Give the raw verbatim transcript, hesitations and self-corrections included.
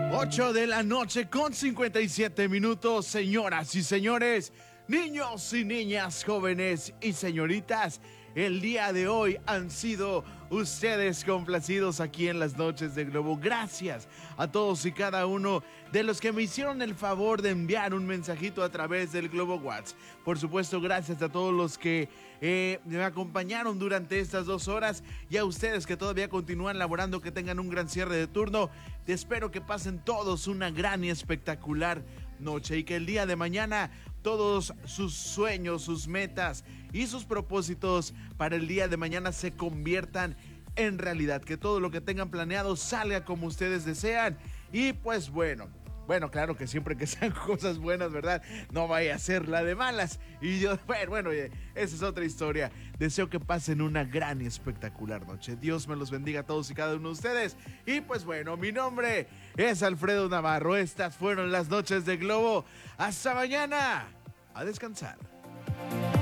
ocho de la noche con cincuenta y siete minutos, señoras y señores, niños y niñas, jóvenes y señoritas. El día de hoy han sido ustedes complacidos aquí en las noches de Globo. Gracias a todos y cada uno de los que me hicieron el favor de enviar un mensajito a través del Globo WhatsApp. Por supuesto, gracias a todos los que eh, me acompañaron durante estas dos horas y a ustedes que todavía continúan laborando, que tengan un gran cierre de turno. Espero que pasen todos una gran y espectacular noche y que el día de mañana todos sus sueños, sus metas y sus propósitos para el día de mañana se conviertan en realidad, que todo lo que tengan planeado salga como ustedes desean. Y pues bueno, bueno, claro que siempre que sean cosas buenas, ¿verdad? No vaya a ser la de malas. Y yo, bueno, bueno, esa es otra historia. Deseo que pasen una gran y espectacular noche. Dios me los bendiga a todos y cada uno de ustedes. Y pues bueno, mi nombre es Alfredo Navarro. Estas fueron las noches de Globo. Hasta mañana. A descansar.